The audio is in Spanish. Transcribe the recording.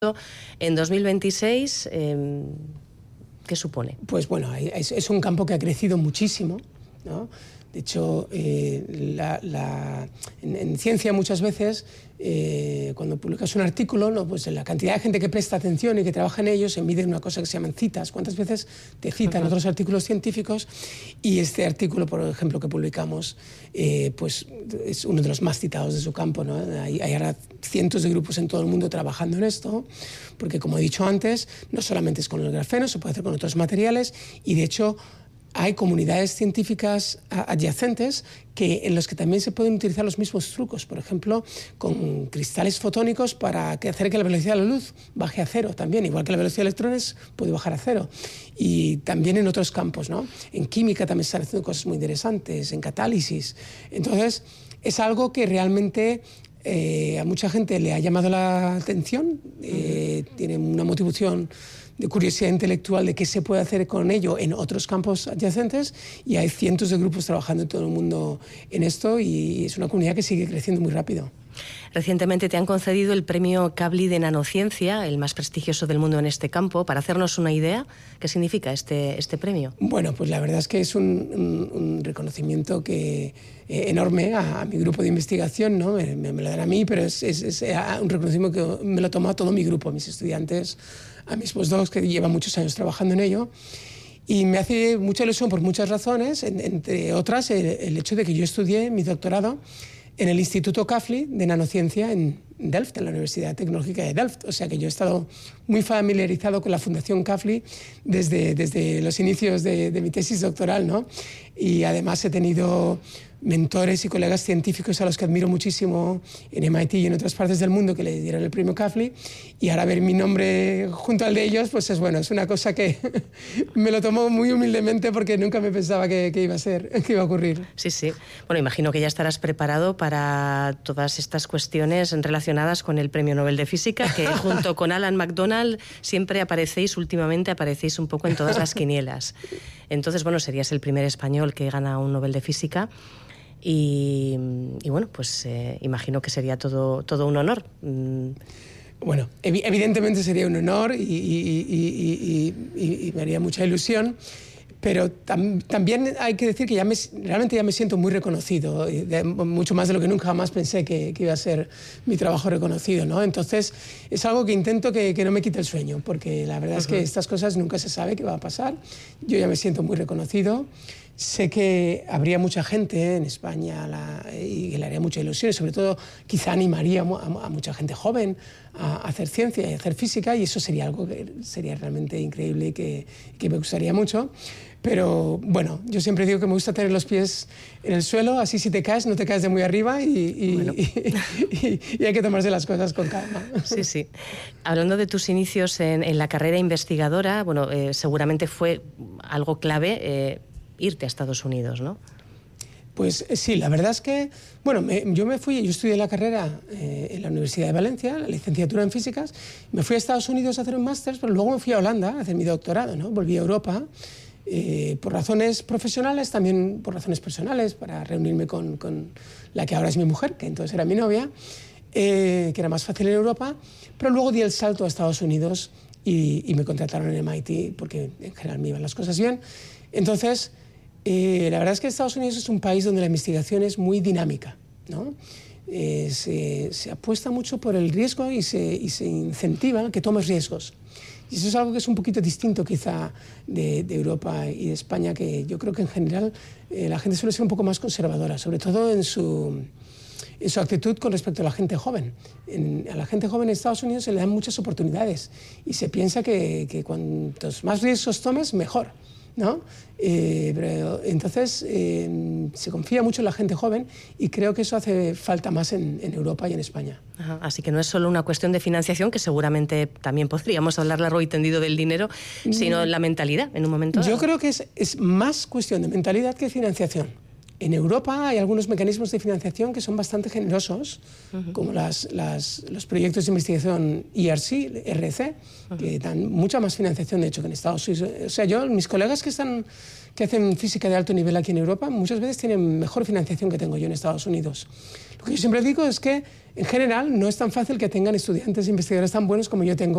En 2026, ¿qué supone? Pues bueno, es un campo que ha crecido muchísimo, ¿no? De hecho, en ciencia muchas veces, cuando publicas un artículo, ¿no? Pues la cantidad de gente que presta atención y que trabaja en ello se mide en una cosa que se llaman citas. ¿Cuántas veces te citan otros artículos científicos? Y este artículo, por ejemplo, que publicamos, pues es uno de los más citados de su campo, ¿no? Hay ahora cientos de grupos en todo el mundo trabajando en esto, porque como he dicho antes, no solamente es con el grafeno, se puede hacer con otros materiales y de hecho hay comunidades científicas adyacentes en los que también se pueden utilizar los mismos trucos, por ejemplo, con cristales fotónicos para hacer que la velocidad de la luz baje a cero también, igual que la velocidad de electrones puede bajar a cero. Y también en otros campos, ¿no? En química también se están haciendo cosas muy interesantes, en catálisis. Entonces, es algo que realmente a mucha gente le ha llamado la atención, tiene una motivación de curiosidad intelectual de qué se puede hacer con ello en otros campos adyacentes y hay cientos de grupos trabajando en todo el mundo en esto y es una comunidad que sigue creciendo muy rápido. Recientemente te han concedido el premio Kavli de nanociencia, el más prestigioso del mundo en este campo. Para hacernos una idea, ¿qué significa este premio? Bueno, pues la verdad es que es un reconocimiento enorme a mi grupo de investigación, ¿no? Me lo dan a mí, pero es un reconocimiento que me lo toma todo mi grupo, a mis estudiantes, a mis postdocs que llevan muchos años trabajando en ello. Y me hace mucha ilusión por muchas razones, entre otras el hecho de que yo estudié mi doctorado en el Instituto Kavli de Nanociencia en Delft, en la Universidad Tecnológica de Delft. O sea que yo he estado muy familiarizado con la Fundación Kavli desde los inicios de mi tesis doctoral, ¿no? Y además he tenido mentores y colegas científicos a los que admiro muchísimo en MIT y en otras partes del mundo que le dieron el premio Kavli, y ahora ver mi nombre junto al de ellos, pues es una cosa que me lo tomo muy humildemente porque nunca me pensaba que iba a ocurrir. Sí, sí. Bueno, imagino que ya estarás preparado para todas estas cuestiones relacionadas con el Premio Nobel de Física, que junto con Alan McDonald últimamente aparecéis un poco en todas las quinielas. Entonces, bueno, serías el primer español que gana un Nobel de Física. Y bueno, pues imagino que sería todo un honor. Bueno, evidentemente sería un honor y me haría mucha ilusión, pero también hay que decir que realmente ya me siento muy reconocido, mucho más de lo que nunca jamás pensé que iba a ser mi trabajo reconocido, ¿no? Entonces es algo que intento que no me quite el sueño, porque la verdad es que estas cosas nunca se sabe qué va a pasar. Yo ya me siento muy reconocido. Sé que habría mucha gente en España y que le haría mucha ilusión y sobre todo quizá animaría a mucha gente joven a hacer ciencia y a hacer física, y eso sería algo que sería realmente increíble y que me gustaría mucho. Pero bueno, yo siempre digo que me gusta tener los pies en el suelo, así si te caes no te caes de muy arriba y hay que tomarse las cosas con calma. Sí, sí. Hablando de tus inicios en la carrera investigadora, bueno, seguramente fue algo clave irte a Estados Unidos, ¿no? Pues sí, la verdad es que, bueno, yo estudié la carrera en la Universidad de Valencia, la licenciatura en físicas, me fui a Estados Unidos a hacer un máster, pero luego me fui a Holanda a hacer mi doctorado, ¿no? Volví a Europa por razones profesionales, también por razones personales, para reunirme con la que ahora es mi mujer, que entonces era mi novia, que era más fácil en Europa, pero luego di el salto a Estados Unidos y me contrataron en MIT, porque en general me iban las cosas bien. Entonces, la verdad es que Estados Unidos es un país donde la investigación es muy dinámica, ¿no? Se apuesta mucho por el riesgo y se incentiva que tomes riesgos. Y eso es algo que es un poquito distinto quizá de Europa y de España, que yo creo que en general la gente suele ser un poco más conservadora, sobre todo en su actitud con respecto a la gente joven. A la gente joven en Estados Unidos se le dan muchas oportunidades y se piensa que cuantos más riesgos tomes, mejor, ¿no? Pero entonces se confía mucho en la gente joven y creo que eso hace falta más en Europa y en España. Ajá, así que no es solo una cuestión de financiación, que seguramente también podríamos hablar largo y tendido del dinero, sino la mentalidad en un momento dado. Yo creo que es más cuestión de mentalidad que financiación. En Europa hay algunos mecanismos de financiación que son bastante generosos, como los proyectos de investigación IRC, que dan mucha más financiación, de hecho, que en Estados Unidos. O sea, mis colegas que hacen física de alto nivel aquí en Europa, muchas veces tienen mejor financiación que tengo yo en Estados Unidos. Lo que yo siempre digo es que, en general, no es tan fácil que tengan estudiantes e investigadores tan buenos como yo tengo